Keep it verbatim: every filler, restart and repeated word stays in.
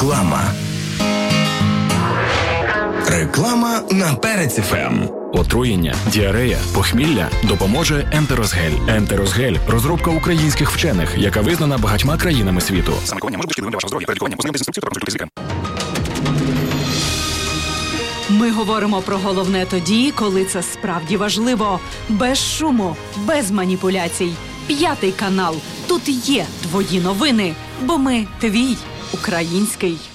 Реклама. Реклама на Перець еф ем. Отруєння, діарея, похмілля допоможе Ентерозгель. Ентерозгель – розробка українських вчених, яка визнана багатьма країнами світу. Саме лікування може бути шкідливим для вашого здоров'я. Перед лікуванням познайомтесь з інструкцією та консультуйтесь з лікарем. Ми говоримо про головне тоді, коли це справді важливо. Без шуму, без маніпуляцій. П'ятий канал. Тут є твої новини, бо ми твій український.